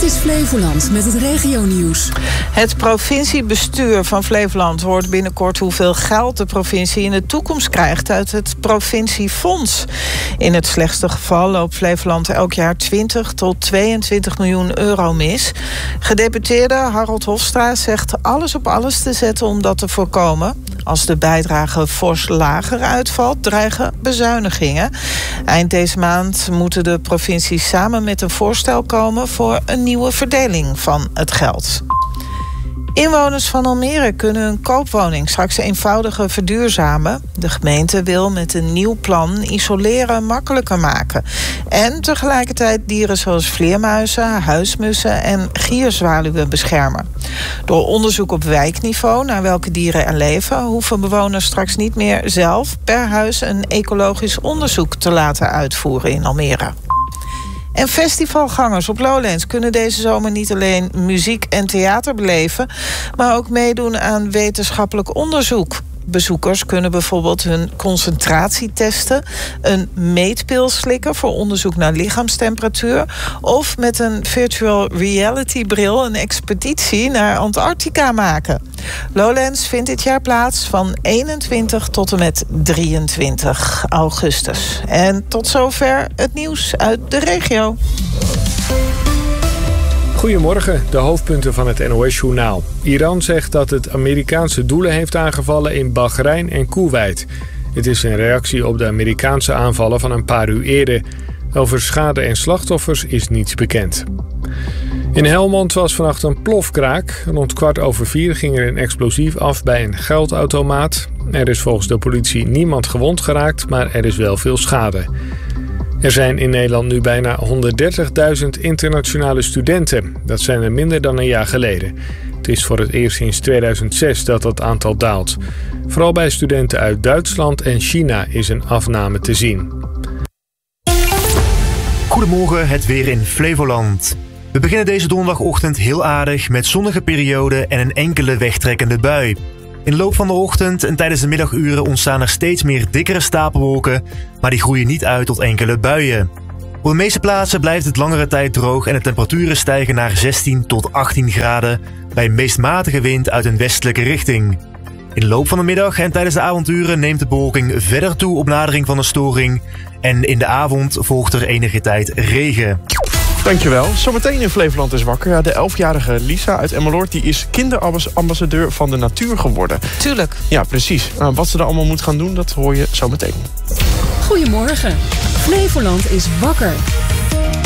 is Flevoland met het regionieuws. Het provinciebestuur van Flevoland hoort binnenkort hoeveel geld de provincie in de toekomst krijgt uit het provinciefonds. In het slechtste geval loopt Flevoland elk jaar 20 tot 22 miljoen euro mis. Gedeputeerde Harold Hofstra zegt alles op alles te zetten om dat te voorkomen. Als de bijdrage fors lager uitvalt, dreigen bezuinigingen. Eind deze maand moeten de provincies samen met een voorstel komen voor een nieuwe verdeling van het geld. Inwoners van Almere kunnen hun koopwoning straks eenvoudiger verduurzamen. De gemeente wil met een nieuw plan isoleren makkelijker maken. En tegelijkertijd dieren zoals vleermuizen, huismussen en gierzwaluwen beschermen. Door onderzoek op wijkniveau naar welke dieren er leven, hoeven bewoners straks niet meer zelf per huis een ecologisch onderzoek te laten uitvoeren in Almere. En festivalgangers op Lowlands kunnen deze zomer niet alleen muziek en theater beleven, maar ook meedoen aan wetenschappelijk onderzoek. Bezoekers kunnen bijvoorbeeld hun concentratie testen, een meetpil slikken voor onderzoek naar lichaamstemperatuur of met een virtual reality bril een expeditie naar Antarctica maken. Lowlands vindt dit jaar plaats van 21 tot en met 23 augustus. En tot zover het nieuws uit de regio. Goedemorgen, de hoofdpunten van het NOS-journaal. Iran zegt dat het Amerikaanse doelen heeft aangevallen in Bahrein en Koeweit. Het is een reactie op de Amerikaanse aanvallen van een paar uur eerder. Over schade en slachtoffers is niets bekend. In Helmond was vannacht een plofkraak. Rond 4:15 ging er een explosief af bij een geldautomaat. Er is volgens de politie niemand gewond geraakt, maar er is wel veel schade. Er zijn in Nederland nu bijna 130.000 internationale studenten. Dat zijn er minder dan een jaar geleden. Het is voor het eerst sinds 2006 dat dat aantal daalt. Vooral bij studenten uit Duitsland en China is een afname te zien. Goedemorgen, het weer in Flevoland. We beginnen deze donderdagochtend heel aardig met zonnige perioden en een enkele wegtrekkende bui. In de loop van de ochtend en tijdens de middaguren ontstaan er steeds meer dikkere stapelwolken, maar die groeien niet uit tot enkele buien. Op de meeste plaatsen blijft het langere tijd droog en de temperaturen stijgen naar 16 tot 18 graden bij een meest matige wind uit een westelijke richting. In de loop van de middag en tijdens de avonduren neemt de bewolking verder toe op nadering van een storing en in de avond volgt er enige tijd regen. Dankjewel. Zometeen in Flevoland is wakker. Ja, de 11-jarige Lisa uit Emmeloord die is kinderambassadeur van de natuur geworden. Tuurlijk. Ja, precies. Wat ze er allemaal moet gaan doen, dat hoor je zometeen. Goedemorgen. Flevoland is wakker.